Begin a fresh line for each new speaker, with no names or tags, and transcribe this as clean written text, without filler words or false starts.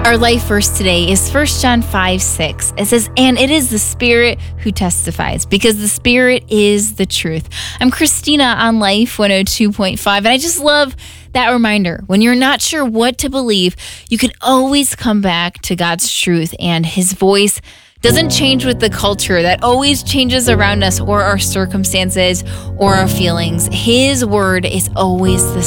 Our life verse today is 1 John 5:6. It says, "And it is the Spirit who testifies, because the Spirit is the truth." I'm Christina on Life 102.5, and I just love that reminder. When you're not sure what to believe, you can always come back to God's truth, and His voice doesn't change with the culture that always changes around us or our circumstances or our feelings. His word is always the